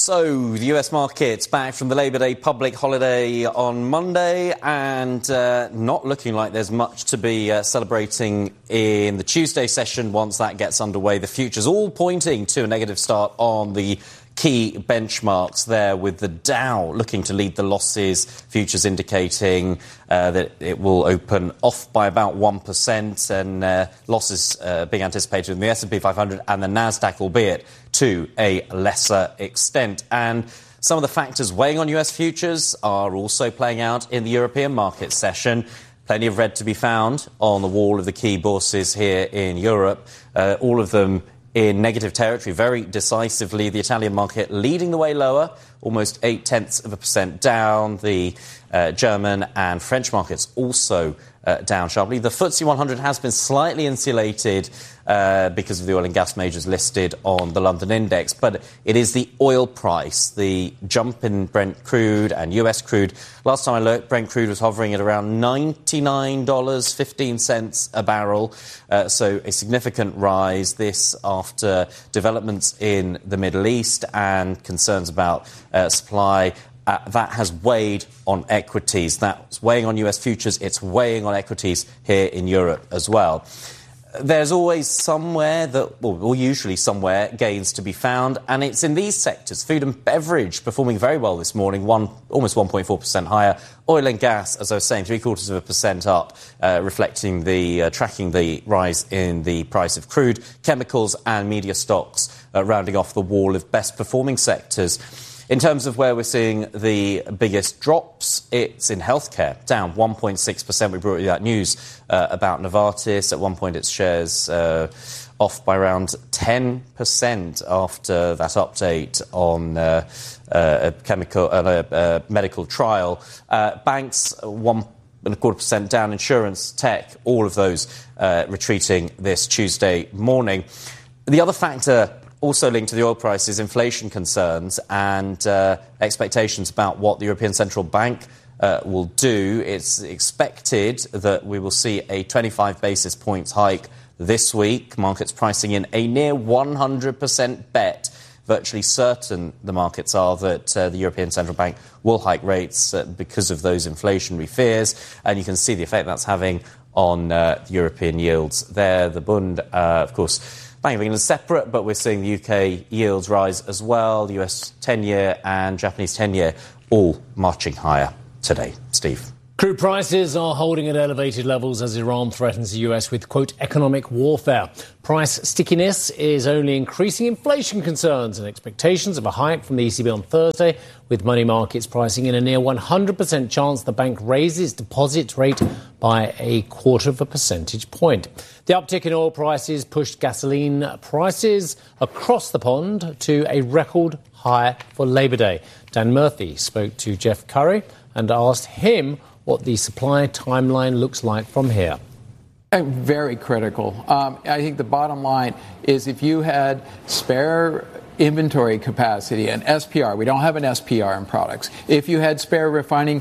So, the US markets back from the Labor Day public holiday on Monday, and not looking like there's much to be celebrating in the Tuesday session once that gets underway. The futures all pointing to a negative start on the key benchmarks there, with the Dow looking to lead the losses, futures indicating that it will open off by about 1%, and losses being anticipated in the S&P 500 and the Nasdaq, albeit to a lesser extent. And some of the factors weighing on US futures are also playing out in the European market session. Plenty of red to be found on the wall of the key bourses here in Europe, all of them in negative territory very decisively. The Italian market leading the way lower, almost 0.8% down. The German and French markets also down sharply. The FTSE 100 has been slightly insulated because of the oil and gas majors listed on the London index, but it is the oil price, the jump in Brent crude and US crude. Last time I looked, Brent crude was hovering at around $99.15 a barrel, so a significant rise. This after developments in the Middle East and concerns about supply. That has weighed on equities. That's weighing on US futures. It's weighing on equities here in Europe as well. There's always somewhere or usually somewhere, gains to be found, and it's in these sectors. Food and beverage performing very well this morning, almost 1.4% higher. Oil and gas, as I was saying, 0.75% up, reflecting tracking the rise in the price of crude. Chemicals and media stocks rounding off the wall of best performing sectors. In terms of where we're seeing the biggest drops, it's in healthcare, down 1.6%. We brought you that news about Novartis. At one point, its shares off by around 10% after that update on a medical trial. Banks, 1.25% down. Insurance, tech, all of those retreating this Tuesday morning. The other factor also linked to the oil prices, inflation concerns and expectations about what the European Central Bank will do. It's expected that we will see a 25 basis points hike this week. Markets pricing in a near 100% bet. Virtually certain the markets are that the European Central Bank will hike rates because of those inflationary fears. And you can see the effect that's having on European yields there. The Bund, of course, Bank of England is separate, but we're seeing the UK yields rise as well. The US 10-year and Japanese 10-year all marching higher today. Steve. Crude prices are holding at elevated levels as Iran threatens the US with, quote, economic warfare. Price stickiness is only increasing inflation concerns and expectations of a hike from the ECB on Thursday, with money markets pricing in a near 100% chance the bank raises deposit rate by 0.25 percentage point. The uptick in oil prices pushed gasoline prices across the pond to a record high for Labor Day. Dan Murphy spoke to Jeff Curry and asked him what the supply timeline looks like from here. Very critical. I think the bottom line is if you had spare inventory capacity and SPR, we don't have an SPR in products. If you had spare refining